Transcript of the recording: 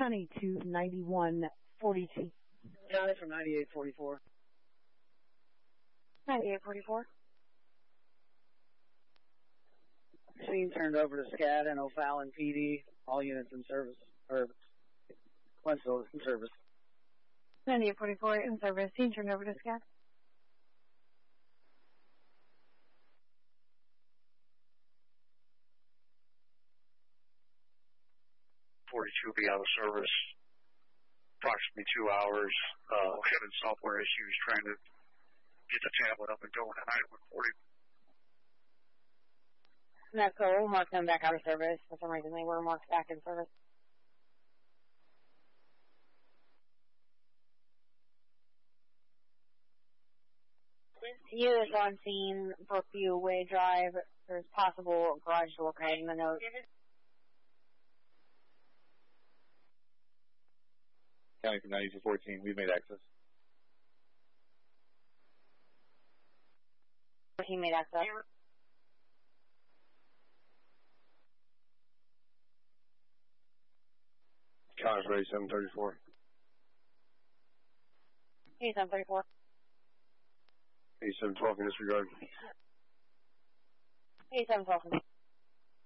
County to 9142. County from 9844. 9844. Scene turned over to SCAD and O'Fallon PD. All units in service, or Wentzville in service. 9844 in service. Scene turned over to SCAD. Will be out of service approximately 2 hours. Having software issues trying to get the tablet up and going at 9140. That's cool. We'll mark them back out of service. For some reason, they were marked back in service. Units on scene, Brookview Way Drive. There's possible garage door cracking the note. County from 9214, we've made access. 14 made access. County from 8734. 8734. 8712 in disregard. 8712.